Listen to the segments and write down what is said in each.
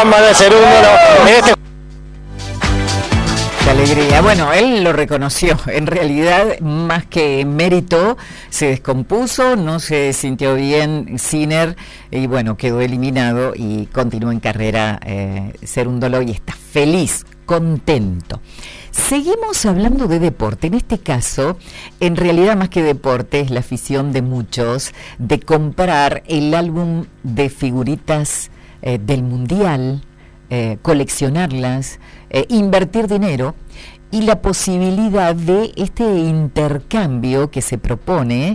fama de ser uno en este. Qué alegría. Bueno, él lo reconoció. En realidad, más que mérito, se descompuso, no se sintió bien Sinner y bueno, quedó eliminado y continuó en carrera Cerúndolo y está feliz, contento. Seguimos hablando de deporte. En este caso, en realidad más que deporte, es la afición de muchos de comprar el álbum de figuritas del Mundial, coleccionarlas, invertir dinero y la posibilidad de este intercambio que se propone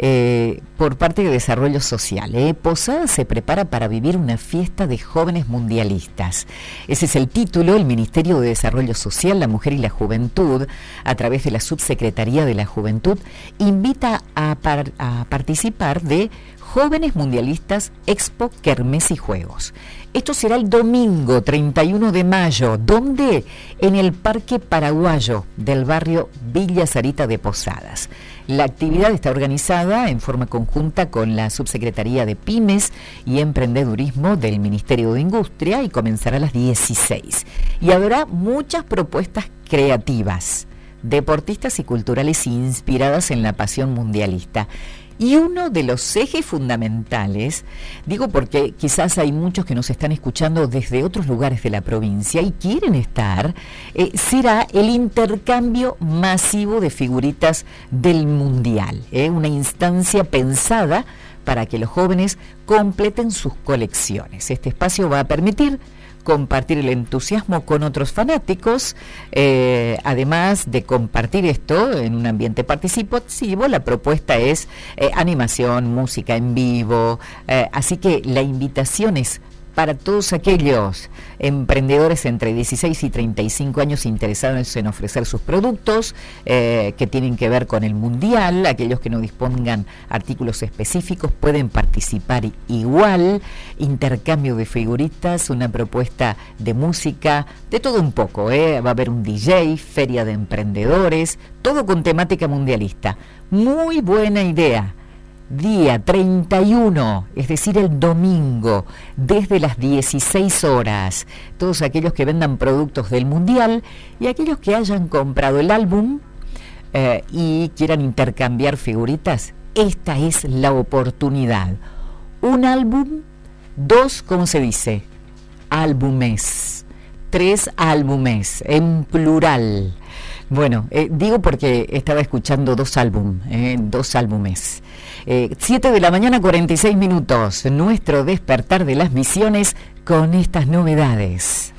por parte de Desarrollo Social. Posada se prepara para vivir una fiesta de jóvenes mundialistas. Ese es el título. El Ministerio de Desarrollo Social, la Mujer y la Juventud, a través de la Subsecretaría de la Juventud, invita a participar de Jóvenes Mundialistas Expo, Kermés y Juegos. Esto será el domingo 31 de mayo. ¿Dónde? En el Parque Paraguayo del barrio Villa Sarita de Posadas. La actividad está organizada en forma conjunta con la Subsecretaría de Pymes y Emprendedurismo del Ministerio de Industria y comenzará a las 16. Y habrá muchas propuestas creativas, deportistas y culturales inspiradas en la pasión mundialista. Y uno de los ejes fundamentales, digo porque quizás hay muchos que nos están escuchando desde otros lugares de la provincia y quieren estar, será el intercambio masivo de figuritas del Mundial, una instancia pensada para que los jóvenes completen sus colecciones. Este espacio va a permitir compartir el entusiasmo con otros fanáticos, además de compartir esto en un ambiente participativo. La propuesta es animación, música en vivo, así que la invitación es para todos aquellos emprendedores entre 16 y 35 años interesados en ofrecer sus productos que tienen que ver con el Mundial. Aquellos que no dispongan artículos específicos pueden participar igual. Intercambio de figuritas, una propuesta de música, de todo un poco, va a haber un DJ, feria de emprendedores, todo con temática mundialista. Muy buena idea. Día 31, es decir, el domingo, desde las 16 horas. Todos aquellos que vendan productos del Mundial y aquellos que hayan comprado el álbum y quieran intercambiar figuritas, esta es la oportunidad. Un álbum, 2, ¿cómo se dice? Álbumes. 3 álbumes, en plural. Bueno, digo porque estaba escuchando 2 álbumes. 7 de la mañana, 46 minutos. Nuestro despertar de las misiones con estas novedades.